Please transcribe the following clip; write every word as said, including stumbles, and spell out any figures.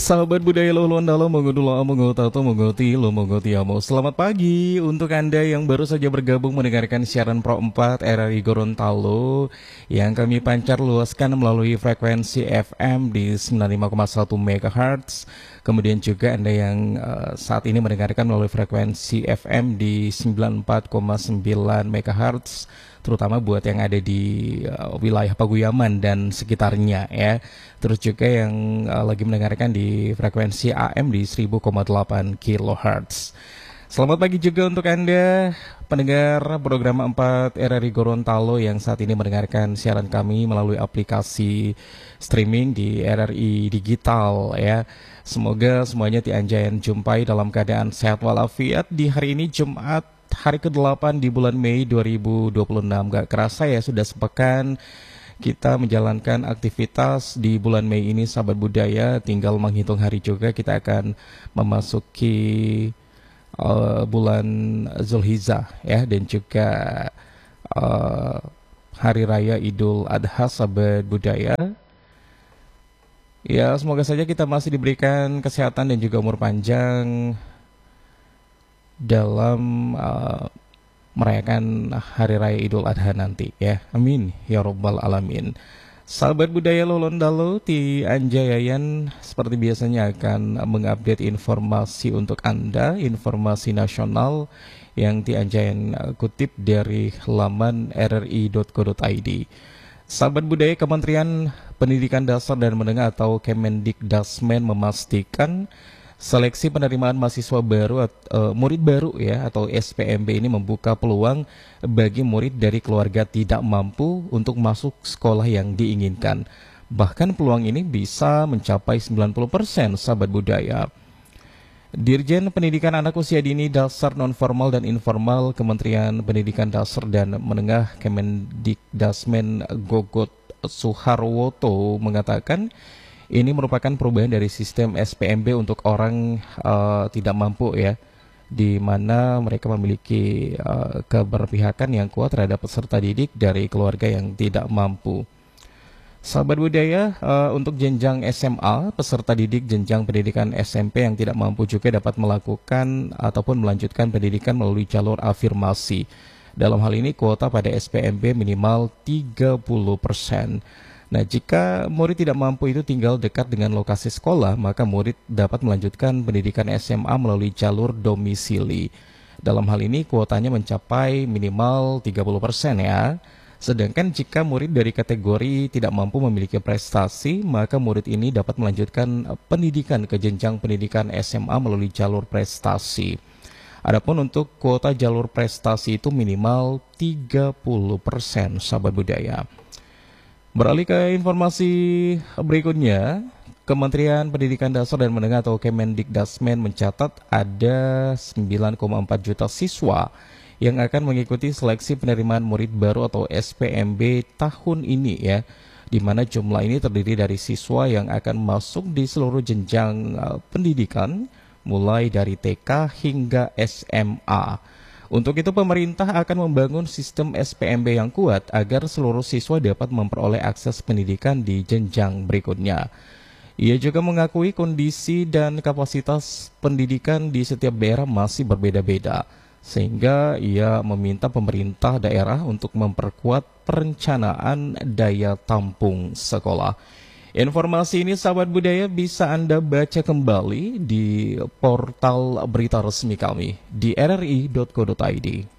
Sahabat budaya Luluan Dalam Mengudulo Mengutato Menguti Lo Mengutiamo. Selamat pagi untuk Anda yang baru saja bergabung mendengarkan siaran Pro empat R R I Gorontalo yang kami pancar luaskan melalui frekuensi F M di sembilan puluh lima koma satu megahertz. Kemudian juga Anda yang uh, saat ini mendengarkan melalui frekuensi F M di sembilan puluh empat koma sembilan megahertz, terutama buat yang ada di uh, wilayah Paguyaman dan sekitarnya ya. Terus juga yang uh, lagi mendengarkan di frekuensi A M di seribu koma delapan kilohertz. Selamat pagi juga untuk Anda pendengar program empat R R I Gorontalo yang saat ini mendengarkan siaran kami melalui aplikasi streaming di R R I Digital ya. Semoga semuanya dianjayan jumpai dalam keadaan sehat walafiat di hari ini Jumat hari kedelapan di bulan Mei dua ribu dua puluh enam. Gak kerasa ya sudah sepekan kita menjalankan aktivitas di bulan Mei ini, sahabat budaya. Tinggal menghitung hari juga kita akan memasuki uh, bulan Zulhijjah ya, dan juga uh, hari raya Idul Adha, sahabat budaya. Ya, semoga saja kita masih diberikan kesehatan dan juga umur panjang dalam uh, merayakan Hari Raya Idul Adha nanti ya. Amin ya robbal alamin. Sahabat budaya Lolondalo di Anjayayan seperti biasanya akan mengupdate informasi untuk Anda, informasi nasional yang di Anjayan kutip dari laman r r i dot co dot i d. Sahabat budaya, Kementerian Pendidikan Dasar dan Menengah atau Kemendikdasmen memastikan seleksi penerimaan mahasiswa baru uh, murid baru ya atau S P M B ini membuka peluang bagi murid dari keluarga tidak mampu untuk masuk sekolah yang diinginkan. Bahkan peluang ini bisa mencapai sembilan puluh persen, sahabat budaya. Dirjen Pendidikan Anak Usia Dini Dasar Nonformal dan Informal Kementerian Pendidikan Dasar dan Menengah Kemendikdasmen Gogot Suharwoto mengatakan ini merupakan perubahan dari sistem S P M B untuk orang uh, tidak mampu ya, di mana mereka memiliki uh, keberpihakan yang kuat terhadap peserta didik dari keluarga yang tidak mampu. Sahabat budaya, uh, untuk jenjang S M A, peserta didik jenjang pendidikan S M P yang tidak mampu juga dapat melakukan ataupun melanjutkan pendidikan melalui jalur afirmasi. Dalam hal ini kuota pada S P M B minimal tiga puluh persen. Nah, jika murid tidak mampu itu tinggal dekat dengan lokasi sekolah, maka murid dapat melanjutkan pendidikan S M A melalui jalur domisili. Dalam hal ini kuotanya mencapai minimal tiga puluh persen ya. Sedangkan jika murid dari kategori tidak mampu memiliki prestasi, maka murid ini dapat melanjutkan pendidikan ke jenjang pendidikan S M A melalui jalur prestasi. Adapun untuk kuota jalur prestasi itu minimal tiga puluh persen, sahabat budaya. Beralih ke informasi berikutnya, Kementerian Pendidikan Dasar dan Menengah atau Kemendikdasmen mencatat ada sembilan koma empat juta siswa yang akan mengikuti seleksi penerimaan murid baru atau S P M B tahun ini ya, di mana jumlah ini terdiri dari siswa yang akan masuk di seluruh jenjang uh, pendidikan mulai dari T K hingga S M A. Untuk itu pemerintah akan membangun sistem S P M B yang kuat agar seluruh siswa dapat memperoleh akses pendidikan di jenjang berikutnya. Ia juga mengakui kondisi dan kapasitas pendidikan di setiap daerah masih berbeda-beda, sehingga ia meminta pemerintah daerah untuk memperkuat perencanaan daya tampung sekolah. Informasi ini, sahabat budaya, bisa Anda baca kembali di portal berita resmi kami di r r i dot co dot i d.